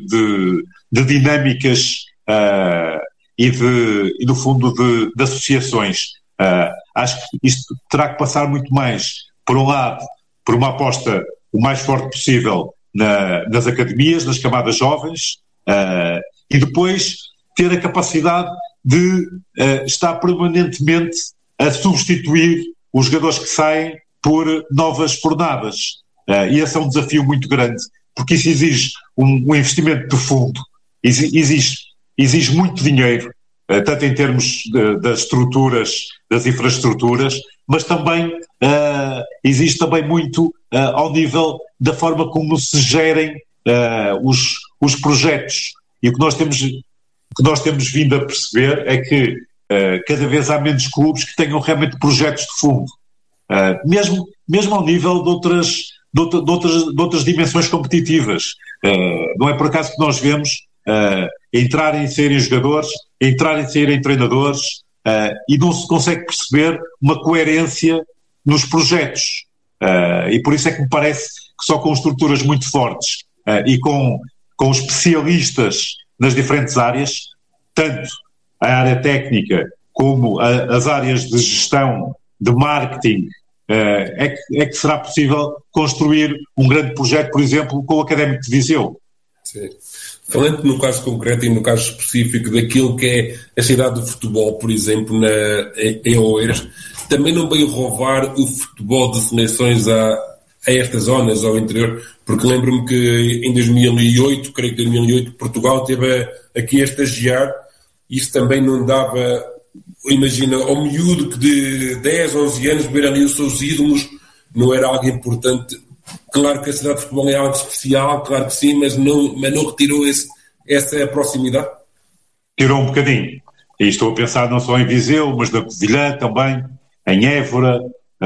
de dinâmicas e no fundo, de associações. Acho que isto terá que passar muito mais, por um lado, por uma aposta o mais forte possível nas academias, nas camadas jovens, e depois ter a capacidade de estar permanentemente a substituir os jogadores que saem por novas fornadas. E esse é um desafio muito grande, porque isso exige um investimento de fundo, exige muito dinheiro, tanto em termos das estruturas, das infraestruturas, mas também existe também muito ao nível da forma como se gerem os projetos. E o que nós temos vindo a perceber é que cada vez há menos clubes que tenham realmente projetos de fundo, mesmo ao nível de outras dimensões competitivas. Não é por acaso que nós vemos entrarem e saírem jogadores, entrarem e saírem treinadores, e não se consegue perceber uma coerência nos projetos. E por isso é que me parece que só com estruturas muito fortes e com especialistas nas diferentes áreas, tanto a área técnica como as áreas de gestão, de marketing, é que será possível construir um grande projeto, por exemplo, com o Académico de Viseu. Sim. Falando no caso concreto e no caso específico daquilo que é a cidade do futebol, por exemplo, em Oeiras, também não veio roubar o futebol de seleções a estas zonas, ao interior, porque lembro-me que em 2008, creio que em 2008, Portugal esteve aqui a estagiar, e isso também não dava, imagina, ao miúdo que de 10, 11 anos ver ali os seus ídolos, não era algo importante. Claro que a cidade de futebol é algo especial, claro que sim, mas não retirou essa proximidade? Tirou um bocadinho. E estou a pensar não só em Viseu, mas na Covilhã também, em Évora,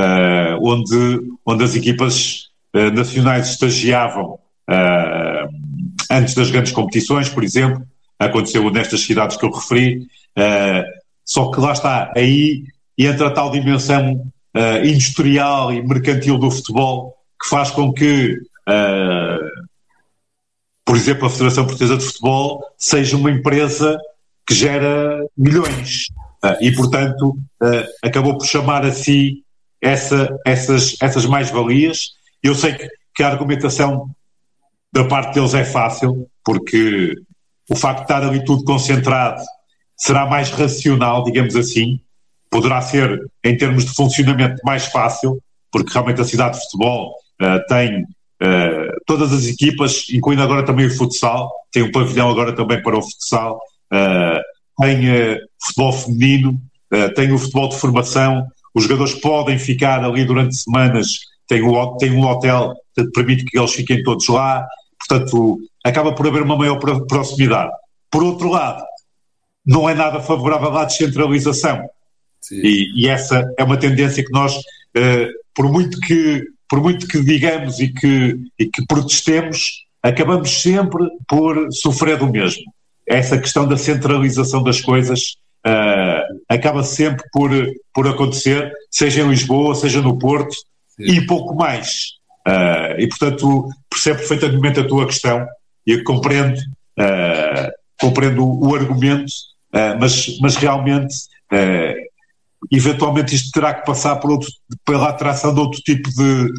onde as equipas nacionais estagiavam antes das grandes competições, por exemplo. Aconteceu nestas cidades que eu referi. Só que lá está, aí entra a tal dimensão industrial e mercantil do futebol, que faz com que, por exemplo, a Federação Portuguesa de Futebol seja uma empresa que gera milhões e, portanto, acabou por chamar a si essas mais-valias. Eu sei que a argumentação da parte deles é fácil, porque o facto de estar ali tudo concentrado será mais racional, digamos assim, poderá ser, em termos de funcionamento, mais fácil, porque realmente a cidade de futebol tem todas as equipas, incluindo agora também o futsal, tem um pavilhão agora também para o futsal, tem futebol feminino, tem o futebol de formação, os jogadores podem ficar ali durante semanas, tem um hotel que permite que eles fiquem todos lá, portanto acaba por haver uma maior proximidade. Por outro lado, não é nada favorável à descentralização. E essa é uma tendência que nós, por muito que digamos e que protestemos, acabamos sempre por sofrer do mesmo. Essa questão da centralização das coisas acaba sempre por acontecer, seja em Lisboa, seja no Porto, e pouco mais. E, portanto, percebo perfeitamente a tua questão e compreendo o argumento, mas realmente, eventualmente isto terá que passar pela atração de outro tipo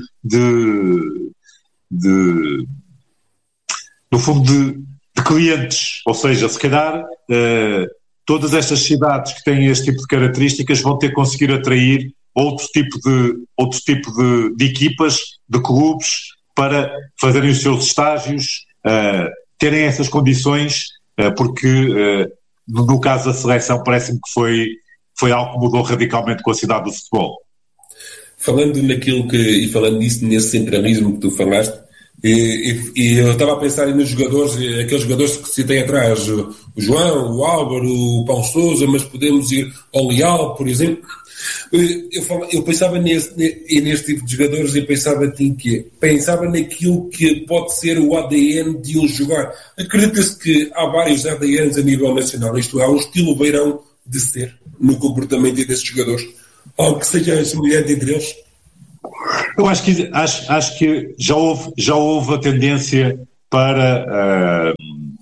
no fundo, de clientes. Ou seja, se calhar todas estas cidades que têm este tipo de características vão ter que conseguir atrair outro tipo de equipas, de clubes, para fazerem os seus estágios, terem essas condições, porque no caso da seleção parece-me que foi algo que mudou radicalmente com a cidade do futebol. Falando naquilo e falando nisso, nesse centralismo que tu falaste, e eu estava a pensar nos jogadores, aqueles jogadores que se tem atrás, o João, o Álvaro, o Paulo Sousa, mas podemos ir ao Leal, por exemplo. Eu pensava nesse tipo de jogadores e pensava naquilo que pode ser o ADN de um jogar. Acredita-se que há vários ADNs a nível nacional, isto é, há um estilo beirão de ser no comportamento desses jogadores, algo que seja semelhante entre eles? Eu acho que já houve a tendência para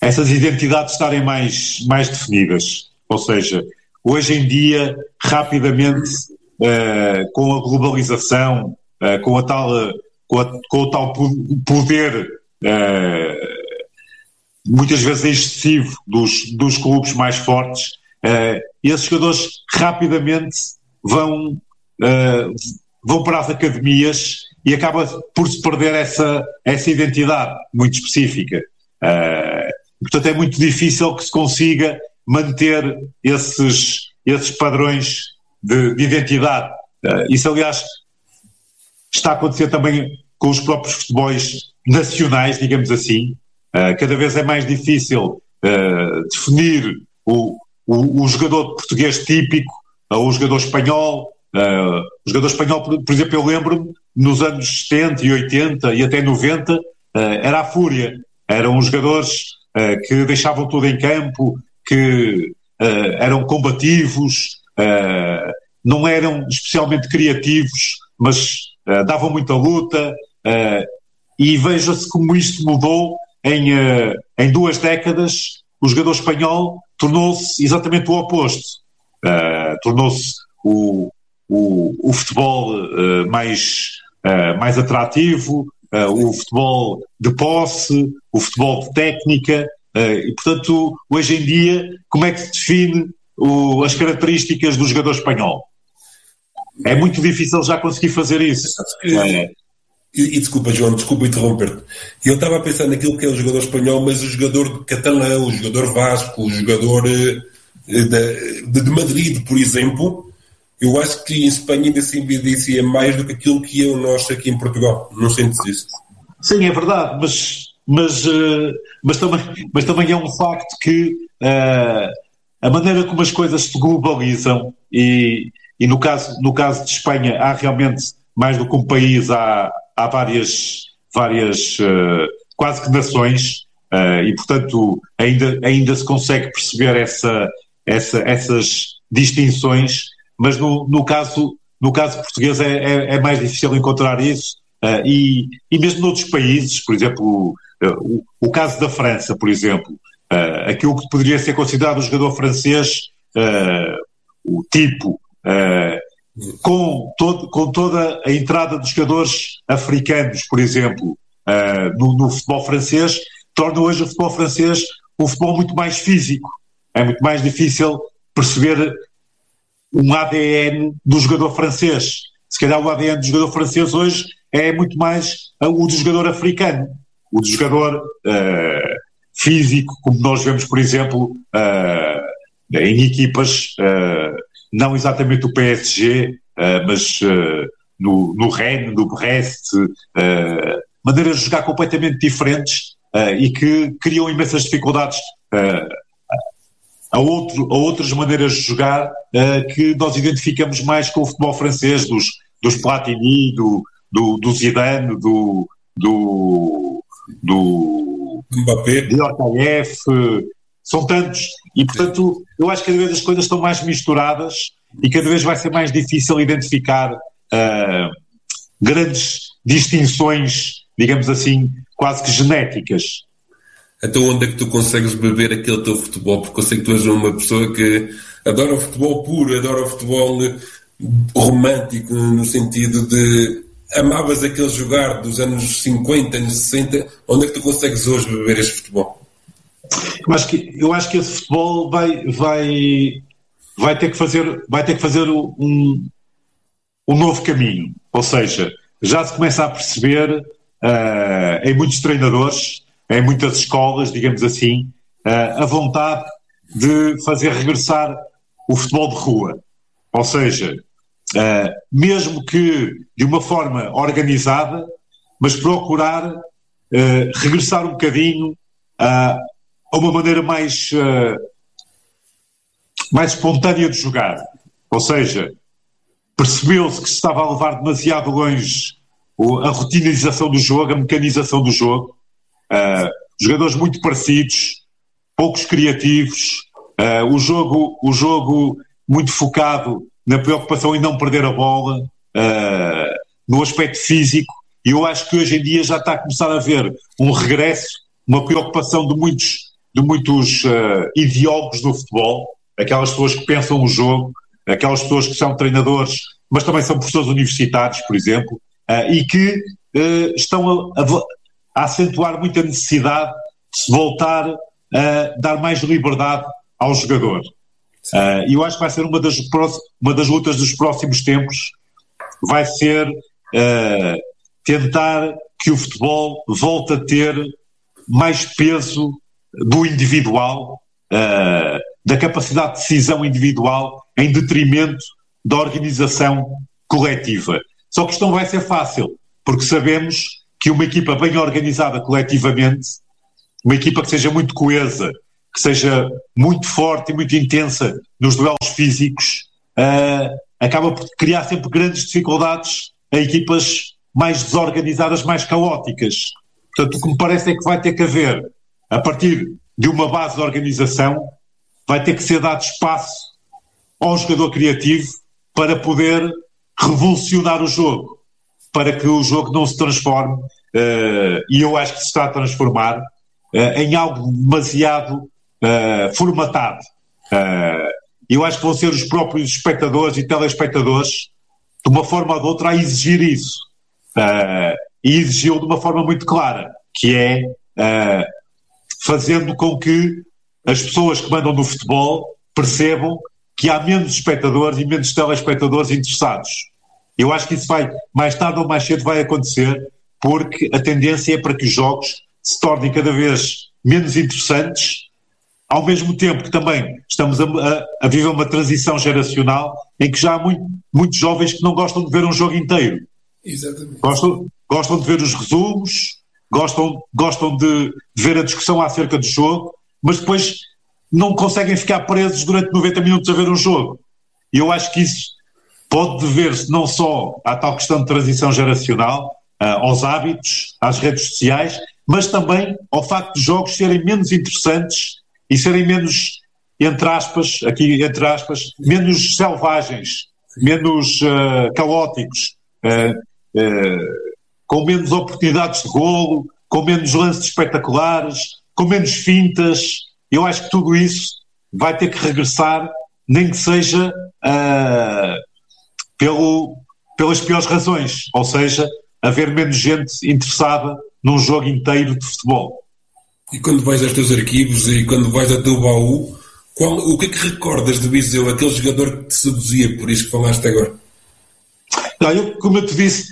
essas identidades estarem mais definidas. Ou seja, hoje em dia, rapidamente, com a globalização, com o tal poder, muitas vezes excessivo, dos clubes mais fortes, esses jogadores rapidamente vão para as academias e acaba por se perder essa identidade muito específica. Portanto, é muito difícil que se consiga manter esses padrões de identidade. Isso, aliás, está a acontecer também com os próprios futebols nacionais, digamos assim. Cada vez é mais difícil definir o jogador português típico, o jogador espanhol. O jogador espanhol, por exemplo, eu lembro-me, nos anos 70 e 80 e até 90, era a fúria. Eram os jogadores que deixavam tudo em campo, que eram combativos, não eram especialmente criativos, mas davam muita luta, e veja-se como isto mudou em 2 décadas. O jogador espanhol tornou-se exatamente o oposto. Tornou-se o futebol mais atrativo, o futebol de posse, o futebol de técnica, e portanto, hoje em dia, como é que se define as características do jogador espanhol? É muito difícil já conseguir fazer isso. E desculpa, João, desculpa interromper-te. Eu estava a pensar naquilo que é o jogador espanhol, mas o jogador catalão, o jogador vasco, o jogador de Madrid, por exemplo, eu acho que em Espanha ainda se evidencia mais do que aquilo que é o nosso aqui em Portugal. Não sentes isso? Sim, é verdade, mas também é um facto que a maneira como as coisas se globalizam, e no caso de Espanha há realmente, mais do que um país, há várias quase que nações, e portanto ainda se consegue perceber essas distinções, mas no caso português é mais difícil encontrar isso, e mesmo noutros países, por exemplo, o caso da França, por exemplo, aquilo que poderia ser considerado o jogador francês, o tipo, com toda a entrada dos jogadores africanos, por exemplo, no futebol francês, torna hoje o futebol francês um futebol muito mais físico. É muito mais difícil perceber um ADN do jogador francês. Se calhar o ADN do jogador francês hoje é muito mais o do jogador africano, o do jogador físico, como nós vemos, por exemplo, em equipas, não exatamente o PSG, mas no Rennes, no Brest, maneiras de jogar completamente diferentes, e que criam imensas dificuldades a outras maneiras de jogar, que nós identificamos mais com o futebol francês, dos Platini, do Zidane, do Mbappé, de Ortaef, são tantos, e portanto eu acho que cada vez as coisas estão mais misturadas e cada vez vai ser mais difícil identificar grandes distinções, digamos assim, quase que genéticas. Então onde é que tu consegues beber aquele teu futebol? Porque eu sei que tu és uma pessoa que adora o futebol puro, adora o futebol romântico, no sentido de amavas aquele jogar dos anos 50, anos 60. Onde é que tu consegues hoje beber este futebol? Eu acho que esse futebol vai ter que fazer um novo caminho. Ou seja, já se começa a perceber em muitos treinadores, em muitas escolas, digamos assim, a vontade de fazer regressar o futebol de rua. Ou seja, mesmo que de uma forma organizada, mas procurar regressar um bocadinho a uma maneira mais espontânea de jogar. Ou seja, percebeu-se que se estava a levar demasiado longe a rotinização do jogo, a mecanização do jogo, jogadores muito parecidos, poucos criativos, o jogo muito focado na preocupação em não perder a bola, no aspecto físico, e eu acho que hoje em dia já está a começar a haver um regresso, uma preocupação de ideólogos do futebol, aquelas pessoas que pensam o jogo, aquelas pessoas que são treinadores, mas também são professores universitários, por exemplo, e que estão a acentuar muito a necessidade de se voltar a dar mais liberdade ao jogador. E eu acho que vai ser uma das lutas dos próximos tempos, vai ser tentar que o futebol volte a ter mais peso do individual, da capacidade de decisão individual em detrimento da organização coletiva. Só que isto não vai ser fácil, porque sabemos que uma equipa bem organizada coletivamente, uma equipa que seja muito coesa, que seja muito forte e muito intensa nos duelos físicos, acaba por criar sempre grandes dificuldades a equipas mais desorganizadas, mais caóticas. Portanto, o que me parece é que vai ter que haver, a partir de uma base de organização, vai ter que ser dado espaço ao jogador criativo para poder revolucionar o jogo, para que o jogo não se transforme, e eu acho que se está a transformar, em algo demasiado formatado. Eu acho que vão ser os próprios espectadores e telespectadores, de uma forma ou de outra, a exigir isso. E exigiu de uma forma muito clara, que é fazendo com que as pessoas que mandam no futebol percebam que há menos espectadores e menos telespectadores interessados. Eu acho que isso vai, mais tarde ou mais cedo, vai acontecer, porque a tendência é para que os jogos se tornem cada vez menos interessantes, ao mesmo tempo que também estamos a viver uma transição geracional em que já há muitos jovens que não gostam de ver um jogo inteiro. Exatamente. Gostam de ver os resumos, gostam de ver a discussão acerca do jogo, mas depois não conseguem ficar presos durante 90 minutos a ver um jogo. E eu acho que isso pode dever-se não só à tal questão de transição geracional, aos hábitos, às redes sociais, mas também ao facto de jogos serem menos interessantes e serem menos, entre aspas, menos selvagens, menos caóticos, com menos oportunidades de golo, com menos lances espetaculares, com menos fintas. Eu acho que tudo isso vai ter que regressar, nem que seja pelas piores razões, ou seja, haver menos gente interessada num jogo inteiro de futebol. E quando vais aos teus arquivos e quando vais ao teu baú, o que é que recordas de Viseu, aquele jogador que te seduzia, por isso que falaste agora? Não, como eu te disse,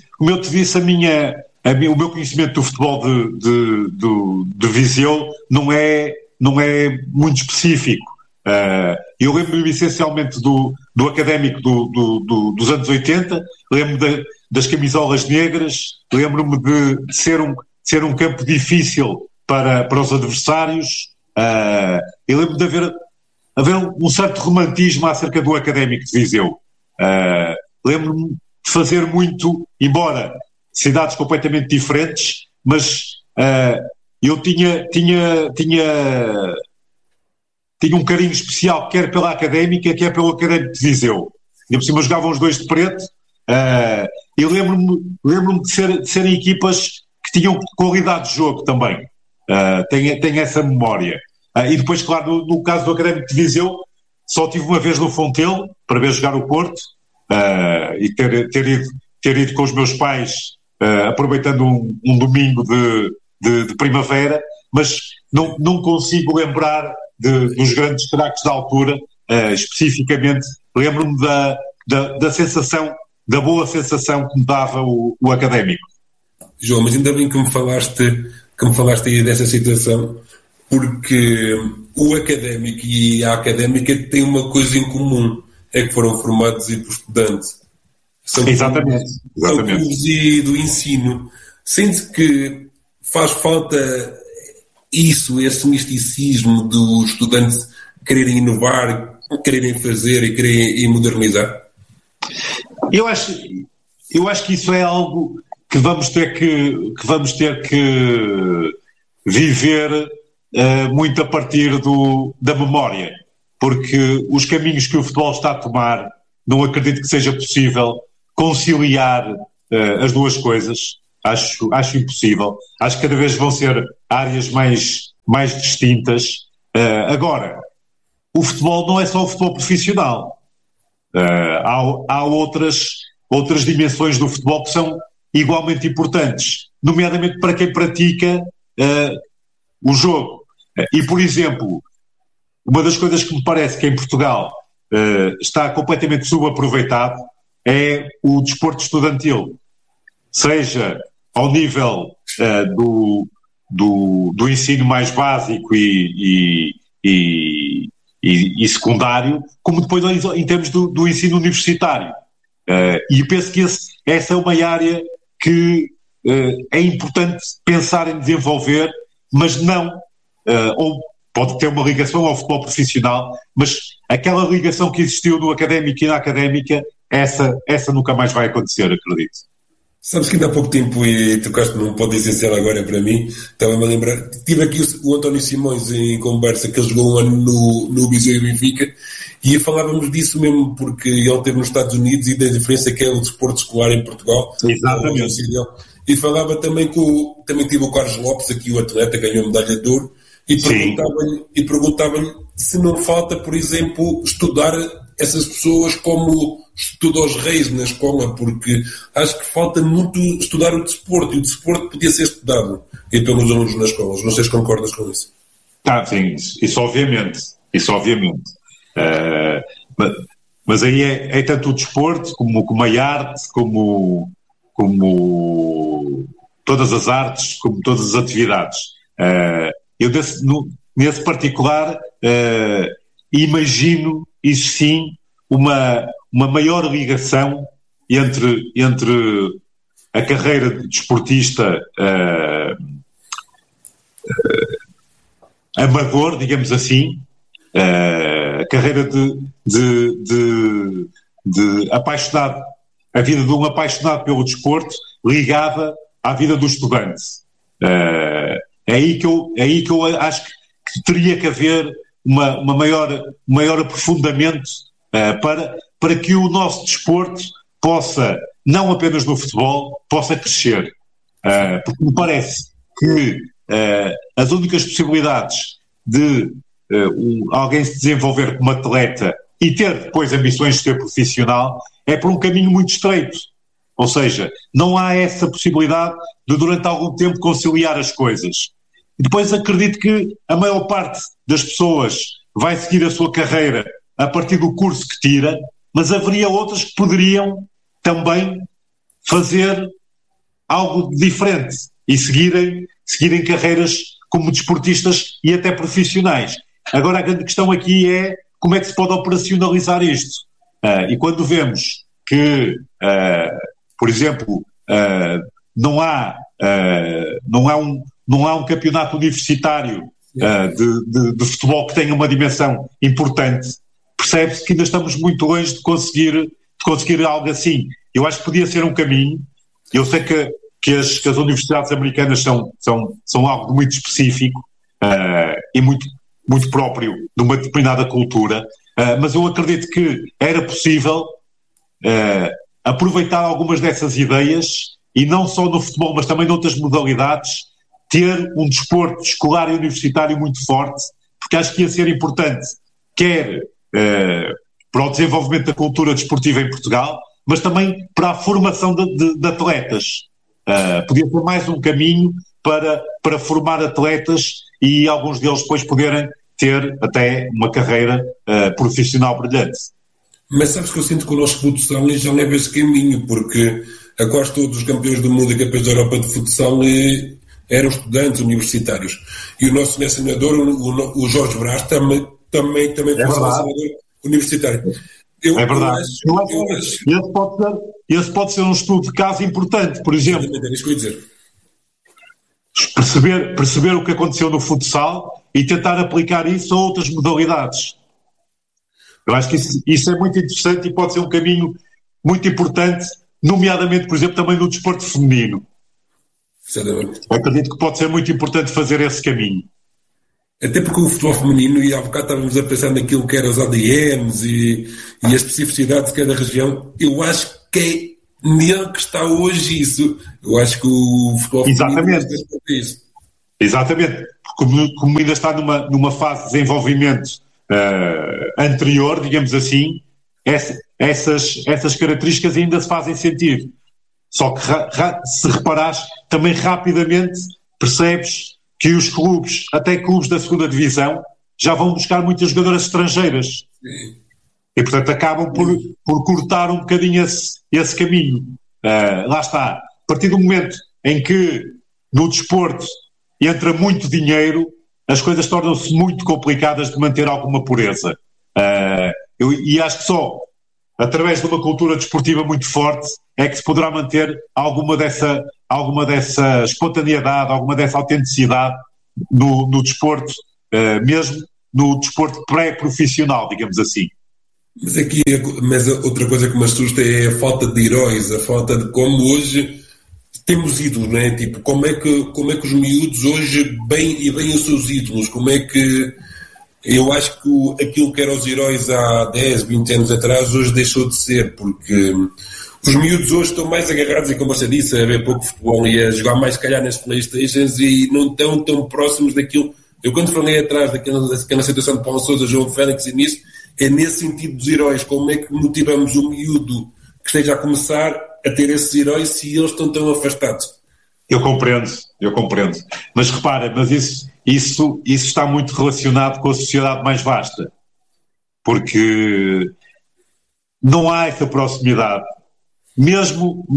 o meu conhecimento do futebol de Viseu não é muito específico. Eu lembro-me essencialmente do Académico dos anos 80, lembro-me das camisolas negras, lembro-me de ser um campo difícil para os adversários. Eu lembro-me de haver um certo romantismo acerca do Académico de Viseu. Lembro-me de fazer muito, embora cidades completamente diferentes, mas eu tinha um carinho especial, quer pela Académica, quer pelo Académico de Viseu. E por cima jogavam os dois de preto. Eu lembro-me de serem equipas que tinham qualidade de jogo também. Tenho essa memória. E depois, claro, no caso do Académico de Viseu, só tive uma vez no Fontelo para ver jogar o Porto, e ter ido com os meus pais, aproveitando um domingo de primavera, mas não consigo lembrar dos grandes craques da altura. Especificamente lembro-me da sensação, da boa sensação que me dava o Académico. João, mas ainda bem que me falaste aí dessa situação, porque o Académico e a Académica têm uma coisa em comum, é que foram formados por estudantes. Exatamente. E do ensino. Sente que faz falta esse misticismo dos estudantes quererem inovar, quererem fazer e quererem modernizar? Eu acho que isso é algo que vamos ter que viver muito a partir da memória, porque os caminhos que o futebol está a tomar, não acredito que seja possível conciliar as duas coisas. Acho impossível. Acho que cada vez vão ser áreas mais distintas. Agora, o futebol não é só o futebol profissional. Há outras dimensões do futebol que são igualmente importantes, nomeadamente para quem pratica o jogo. E, por exemplo, uma das coisas que me parece que em Portugal está completamente subaproveitado é o desporto estudantil, seja ao nível do ensino mais básico e secundário, como depois em termos do ensino universitário. E penso que essa é uma área que é importante pensar em desenvolver, mas não, ou pode ter uma ligação ao futebol profissional, mas aquela ligação que existiu no académico e na académica, essa nunca mais vai acontecer, acredito. Sabes que ainda há pouco tempo, e tocaste num ponto essencial agora para mim, estava-me a lembrar, tive aqui o António Simões em conversa, que ele jogou um ano no Viseu e Benfica, e falávamos disso mesmo, porque ele esteve nos Estados Unidos e da diferença que é o desporto escolar em Portugal. Exatamente. E falava também também tive o Carlos Lopes, aqui o atleta, ganhou medalha de ouro, e perguntava-lhe se não falta, por exemplo, estudar essas pessoas como estuda os reis na escola, porque acho que falta muito estudar o desporto, e o desporto podia ser estudado pelos alunos nas escolas. Não sei se concordas com isso. Sim, isso obviamente. Mas aí é tanto o desporto como a arte, como todas as artes, como todas as atividades. Eu nesse particular imagino, isso sim, uma maior ligação entre a carreira de desportista amador, digamos assim, a carreira de apaixonado, a vida de um apaixonado pelo desporto ligada à vida do estudante. É aí que eu acho que teria que haver uma maior aprofundamento para que o nosso desporto possa, não apenas no futebol, possa crescer. Porque me parece que as únicas possibilidades de alguém se desenvolver como atleta e ter depois ambições de ser profissional é por um caminho muito estreito. Ou seja, não há essa possibilidade de durante algum tempo conciliar as coisas. E depois acredito que a maior parte das pessoas vai seguir a sua carreira a partir do curso que tira, mas haveria outras que poderiam também fazer algo diferente e seguirem carreiras como desportistas e até profissionais. Agora a grande questão aqui é como é que se pode operacionalizar isto. E quando vemos que, por exemplo, não há um campeonato universitário de futebol que tenha uma dimensão importante, percebe-se que ainda estamos muito longe de conseguir algo assim. Eu acho que podia ser um caminho. Eu sei que as universidades americanas são algo muito específico e muito próprio de uma determinada cultura, mas eu acredito que era possível aproveitar algumas dessas ideias, e não só no futebol, mas também noutras modalidades, ter um desporto escolar e universitário muito forte, porque acho que ia ser importante, quer para o desenvolvimento da cultura desportiva em Portugal, mas também para a formação de atletas. Podia ser mais um caminho para formar atletas e alguns deles depois poderem ter até uma carreira profissional brilhante. Mas sabes que eu sinto que o nosso futsal já leva esse caminho, porque a quase todos os campeões do mundo e campeões da Europa de futsal eram estudantes universitários. E o nosso selecionador, o Jorge Brás, também foi selecionador universitário. É verdade. Esse pode ser um estudo de caso importante, por exemplo. É isso que eu ia dizer. Perceber o que aconteceu no futsal e tentar aplicar isso a outras modalidades. Eu acho que isso é muito interessante e pode ser um caminho muito importante, nomeadamente, por exemplo, também no desporto feminino. Exatamente. Eu acredito que pode ser muito importante fazer esse caminho. Até porque o futebol feminino, e há bocado estávamos a pensar naquilo que eram os ADMs e a especificidade de cada região, eu acho que é nele que está hoje isso. Eu acho que o futebol feminino... Exatamente. É isso. Exatamente, como ainda está numa fase de desenvolvimento anterior, digamos assim, essas características ainda se fazem sentir. Só que se reparares, também rapidamente percebes que os clubes, até clubes da segunda divisão, já vão buscar muitas jogadoras estrangeiras. Sim. E, portanto, acabam por cortar um bocadinho esse caminho. Lá está. A partir do momento em que no desporto entra muito dinheiro, as coisas tornam-se muito complicadas de manter alguma pureza. E acho que só através de uma cultura desportiva muito forte é que se poderá manter alguma dessa espontaneidade, alguma dessa autenticidade no desporto, mesmo no desporto pré-profissional, digamos assim. Mas outra coisa que me assusta é a falta de heróis, a falta de como hoje temos ídolos, não é? Tipo, como é que os miúdos hoje veem os seus ídolos? Como é que eu acho que aquilo que eram os heróis há 10, 20 anos atrás hoje deixou de ser, porque os miúdos hoje estão mais agarrados, e como você disse, a ver pouco futebol e a jogar mais, se calhar, nas Playstations, e não estão tão próximos daquilo. Eu, quando falei atrás daquela situação de Paulo Sousa, João Félix e nisso, é nesse sentido dos heróis. Como é que motivamos o miúdo que esteja a começar a ter esses heróis se eles estão tão afastados? Eu compreendo. Mas repara, isso está muito relacionado com a sociedade mais vasta. Porque não há essa proximidade. Mesmo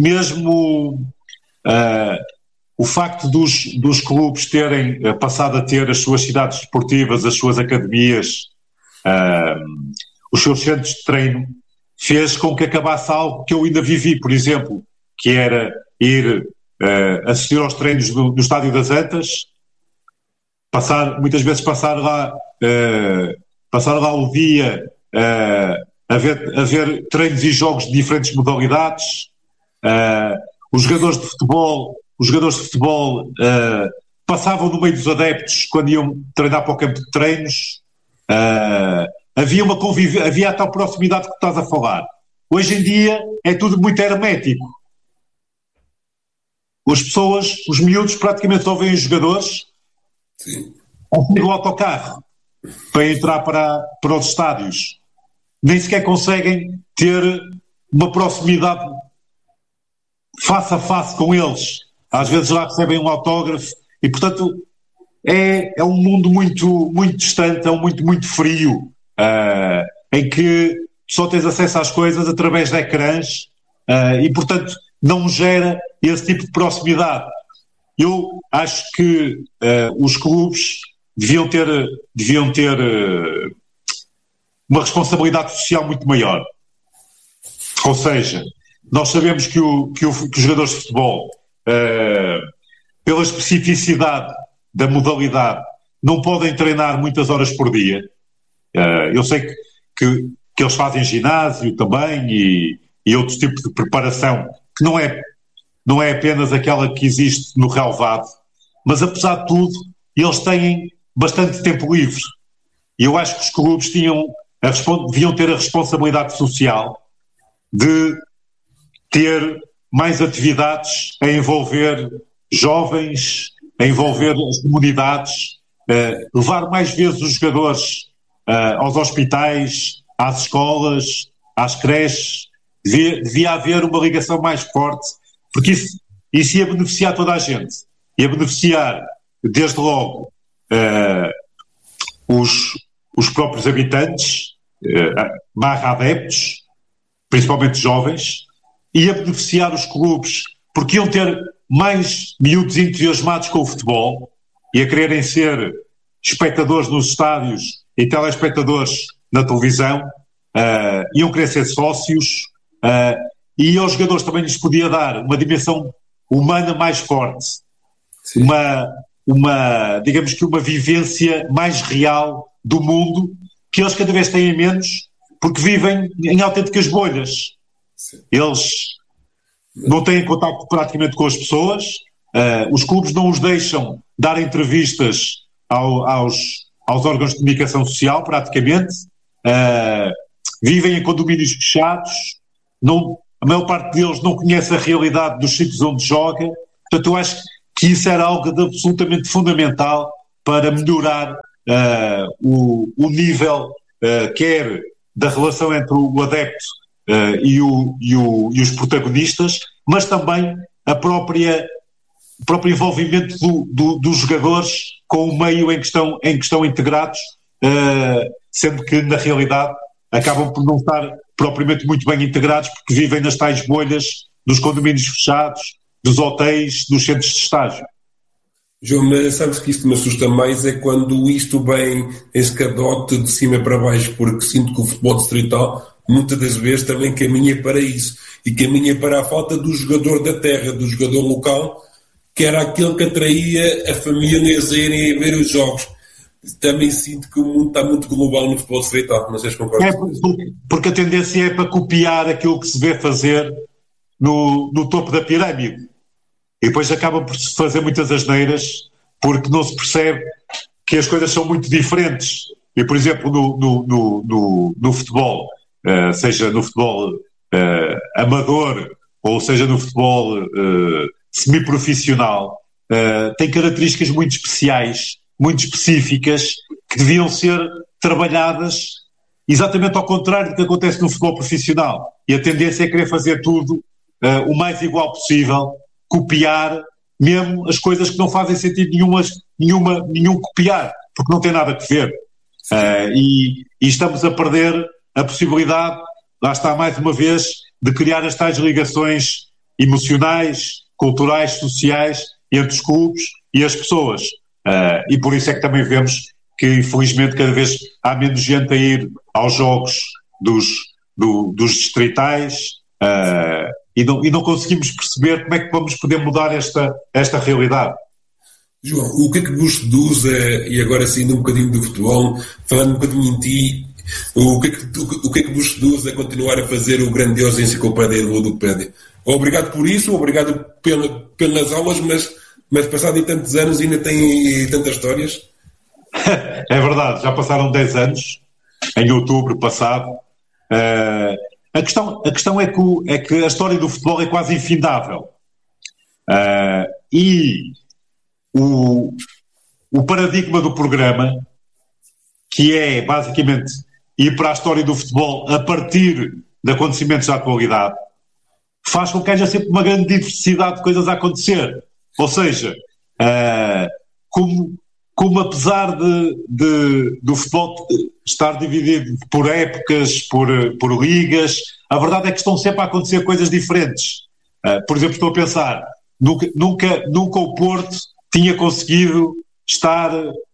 o facto dos clubes terem passado a ter as suas cidades desportivas, as suas academias, os seus centros de treino, fez com que acabasse algo que eu ainda vivi, por exemplo, que era ir assistir aos treinos no Estádio das Antas, muitas vezes passar lá o dia a ver treinos e jogos de diferentes modalidades. Os jogadores de futebol passavam no meio dos adeptos quando iam treinar para o campo de treinos. Havia a tal proximidade que estás a falar. Hoje em dia é tudo muito hermético. Os miúdos praticamente só veem os jogadores no autocarro para entrar para os estádios. Nem sequer conseguem ter uma proximidade face a face com eles. Às vezes lá recebem um autógrafo e, portanto, é um mundo muito, muito distante, é um mundo muito frio, em que só tens acesso às coisas através de ecrãs e, portanto, não gera esse tipo de proximidade. Eu acho que os clubes deviam ter uma responsabilidade social muito maior. Ou seja, nós sabemos que os jogadores de futebol, pela especificidade da modalidade, não podem treinar muitas horas por dia. Eu sei que eles fazem ginásio também e outros tipos de preparação, que não é apenas aquela que existe no relvado, mas apesar de tudo, eles têm bastante tempo livre. E eu acho que os clubes deviam ter a responsabilidade social de ter mais atividades a envolver jovens, a envolver as comunidades, levar mais vezes os jogadores aos hospitais, às escolas, às creches. Devia haver uma ligação mais forte, porque isso ia beneficiar toda a gente. Ia beneficiar, desde logo, os próprios habitantes, /adeptos, principalmente jovens, ia beneficiar os clubes, porque iam ter mais miúdos entusiasmados com o futebol e a quererem ser espectadores nos estádios e telespectadores na televisão, iam querer ser sócios, e aos jogadores também lhes podia dar uma dimensão humana mais forte. Sim. Digamos que uma vivência mais real do mundo, que eles cada vez têm menos, porque vivem em autênticas bolhas. Sim. Eles não têm contato praticamente com as pessoas, os clubes não os deixam dar entrevistas aos órgãos de comunicação social, praticamente, vivem em condomínios fechados, a maior parte deles não conhece a realidade dos sítios onde joga. Portanto, eu acho que isso era algo de absolutamente fundamental para melhorar o nível, quer da relação entre o adepto e os protagonistas, mas também o próprio envolvimento dos jogadores com o meio em que estão integrados, sendo que na realidade acabam por não estar propriamente muito bem integrados, porque vivem nas tais bolhas dos condomínios fechados, dos hotéis, dos centros de estágio. João, mas sabes que isto me assusta mais é quando isto vem escadote de cima para baixo, porque sinto que o futebol distrital muitas das vezes também caminha para isso, e caminha para a falta do jogador da terra, do jogador local, que era aquele que atraía a famílias a irem ver os jogos. Também sinto que o mundo está muito global no futebol distrital, não sei se concordas. Porque a tendência é para copiar aquilo que se vê fazer no topo da pirâmide. E depois acaba por se fazer muitas asneiras, porque não se percebe que as coisas são muito diferentes. E, por exemplo, no futebol, seja no futebol amador, ou seja no futebol semiprofissional, tem características muito especiais, muito específicas, que deviam ser trabalhadas exatamente ao contrário do que acontece no futebol profissional. E a tendência é querer fazer tudo o mais igual possível, copiar mesmo as coisas que não fazem sentido nenhum copiar, porque não tem nada a ver. E estamos a perder a possibilidade, lá está mais uma vez, de criar as tais ligações emocionais, culturais, sociais entre os clubes e as pessoas. E por isso é que também vemos que, infelizmente, cada vez há menos gente a ir aos jogos dos distritais, e não conseguimos perceber como é que vamos poder mudar esta realidade. João, o que é que vos seduz, e agora saindo um bocadinho do futebol, falando um bocadinho em ti, o que é que vos seduz a continuar a fazer o grandioso Enciclopédia de Ludopédia? Obrigado por isso, obrigado pelas aulas, mas passado em tantos anos ainda tem tantas histórias. É verdade, já passaram 10 anos, em outubro passado. A questão é que a história do futebol é quase infindável. E o paradigma do programa, que é basicamente ir para a história do futebol a partir de acontecimentos da atualidade, faz com que haja sempre uma grande diversidade de coisas a acontecer. Ou seja, como apesar do futebol estar dividido por épocas, por ligas, a verdade é que estão sempre a acontecer coisas diferentes. Por exemplo, estou a pensar, nunca o Porto tinha conseguido estar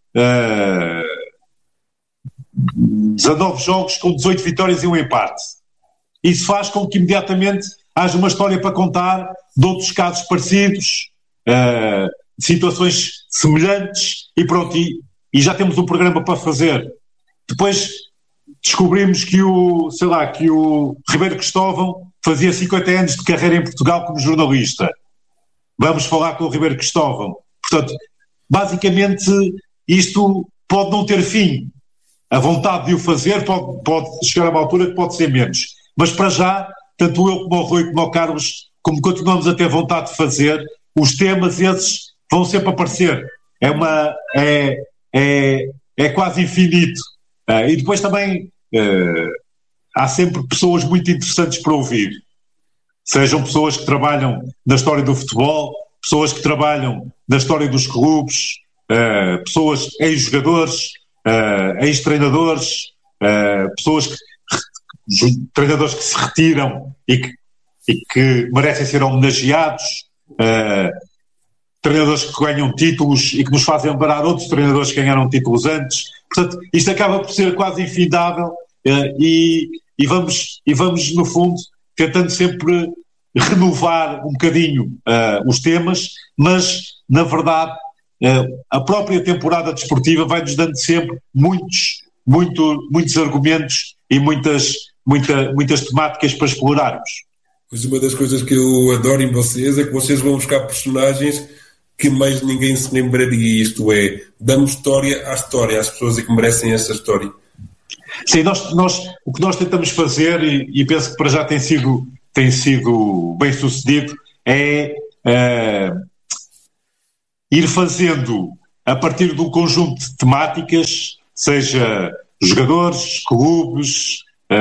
19 jogos com 18 vitórias e um empate. Isso faz com que imediatamente haja uma história para contar de outros casos parecidos, situações semelhantes, e pronto, e já temos um programa para fazer. Depois descobrimos que o Ribeiro Cristóvão fazia 50 anos de carreira em Portugal como jornalista. Vamos falar com o Ribeiro Cristóvão. Portanto, basicamente, isto pode não ter fim. A vontade de o fazer pode chegar a uma altura que pode ser menos. Mas para já, tanto eu como o Rui como o Carlos, como continuamos a ter vontade de fazer, os temas esses vão sempre aparecer. É quase infinito. E depois também há sempre pessoas muito interessantes para ouvir. Sejam pessoas que trabalham na história do futebol, pessoas que trabalham na história dos clubes, pessoas, ex-jogadores, ex-treinadores, treinadores que se retiram e que merecem ser homenageados, treinadores que ganham títulos e que nos fazem lembrar outros treinadores que ganharam títulos antes. Portanto, isto acaba por ser quase infindável, e vamos, no fundo, tentando sempre renovar um bocadinho os temas, mas, na verdade, a própria temporada desportiva vai-nos dando sempre muitos argumentos e muitas temáticas para explorarmos. Mas uma das coisas que eu adoro em vocês é que vocês vão buscar personagens que mais ninguém se lembraria, isto é, damos história à história, às pessoas que merecem essa história. Sim, o que nós tentamos fazer, e penso que para já tem sido bem sucedido, é ir fazendo a partir de um conjunto de temáticas, seja jogadores, clubes,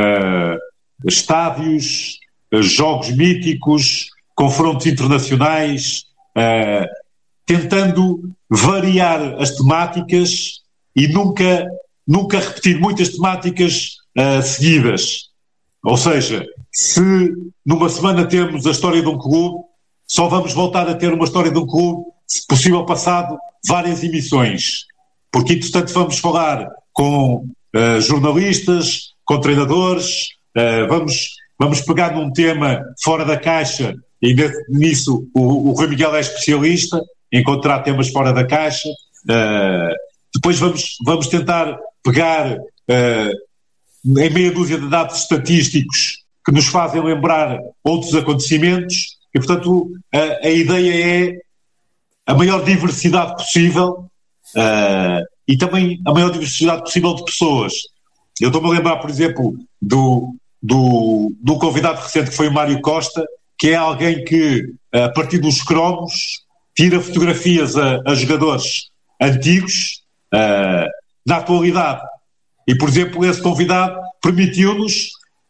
estádios, jogos míticos, confrontos internacionais, tentando variar as temáticas e nunca repetir muitas temáticas seguidas. Ou seja, se numa semana temos a história de um clube, só vamos voltar a ter uma história de um clube, se possível passado várias emissões, porque entretanto vamos falar com jornalistas, com treinadores, vamos pegar num tema fora da caixa, e nisso o Rui Miguel é especialista, encontrar temas fora da caixa. Depois vamos tentar pegar em meia dúzia de dados estatísticos que nos fazem lembrar outros acontecimentos, e portanto a ideia é a maior diversidade possível e também a maior diversidade possível de pessoas. Eu estou-me a lembrar, por exemplo, do convidado recente que foi o Mário Costa, que é alguém que, a partir dos cromos, tira fotografias a jogadores antigos na atualidade. E, por exemplo, esse convidado permitiu-nos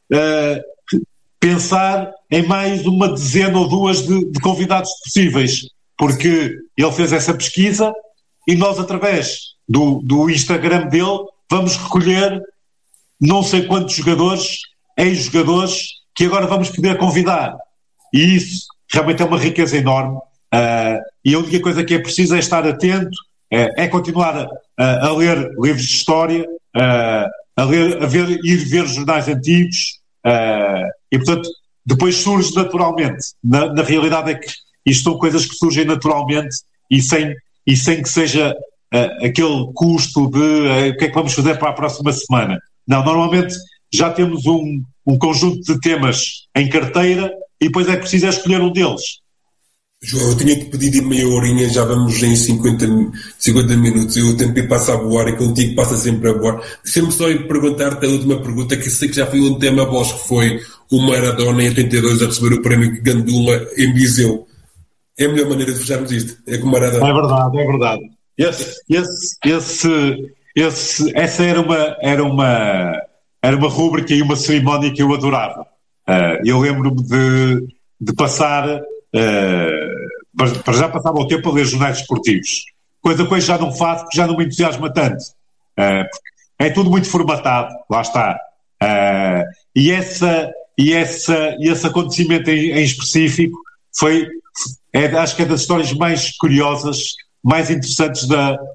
pensar em mais uma dezena ou duas de convidados possíveis, porque ele fez essa pesquisa e nós, através do Instagram dele, vamos recolher não sei quantos jogadores, ex-jogadores, que agora vamos poder convidar. E isso realmente é uma riqueza enorme. E a única coisa que é preciso é estar atento, é continuar a ler livros de história, ir ver jornais antigos, e portanto depois surge naturalmente. Na realidade é que isto são coisas que surgem naturalmente e sem que seja aquele custo de o que é que vamos fazer para a próxima semana. Não, normalmente já temos um conjunto de temas em carteira e depois é preciso escolher um deles. João, eu tinha que pedir de meia horinha, já vamos em 50 minutos, e o tempo passa a voar, e contigo passa sempre a voar. Deixa-me só perguntar-te a última pergunta, que sei que já foi um tema vosso, que foi o Maradona em 82 a receber o prémio Gandula em Viseu. É a melhor maneira de fecharmos isto, é com o Maradona. É verdade. Essa era uma rúbrica e uma cerimónia que eu adorava. Eu lembro-me de passar... para já passava o tempo a ler jornais desportivos, coisa que hoje já não faço, porque já não me entusiasma tanto, é tudo muito formatado, lá está, e esse acontecimento em específico acho que é das histórias mais curiosas, mais interessantes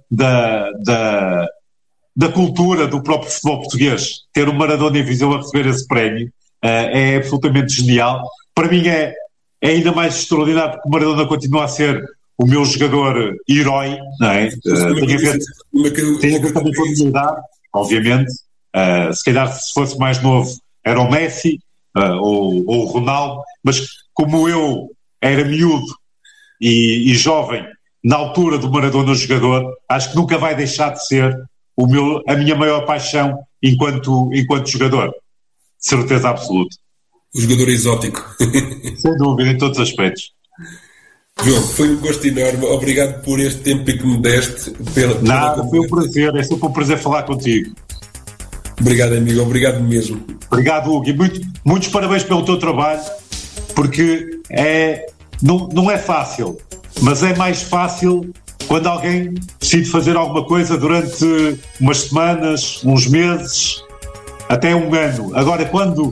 da cultura do próprio futebol português. Ter o Maradona em Viseu a receber esse prémio é absolutamente genial. Para mim é ainda mais extraordinário, porque o Maradona continua a ser o meu jogador herói, não é? Tem a ver também com a minha idade, obviamente. Se calhar, se fosse mais novo, era o Messi ou o Ronaldo, mas como eu era miúdo e jovem na altura do Maradona jogador, acho que nunca vai deixar de ser a minha maior paixão enquanto jogador. Certeza absoluta. O jogador exótico. Sem dúvida, em todos os aspectos. João, foi um gosto enorme. Obrigado por este tempo que me deste. Nada, foi um prazer. É sempre um prazer falar contigo. Obrigado, amigo. Obrigado mesmo. Obrigado, Hugo. E muitos parabéns pelo teu trabalho, porque não é fácil, mas é mais fácil quando alguém decide fazer alguma coisa durante umas semanas, uns meses, até um ano. Agora, quando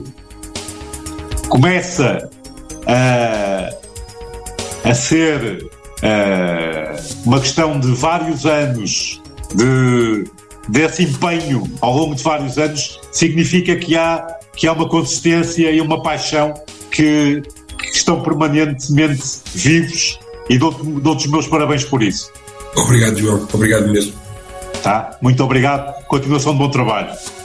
começa a ser uma questão de vários anos, desse empenho ao longo de vários anos, significa que há uma consistência e uma paixão que estão permanentemente vivos, e dou-te os meus parabéns por isso. Obrigado, João. Obrigado mesmo. Tá? Muito obrigado. Continuação de bom trabalho.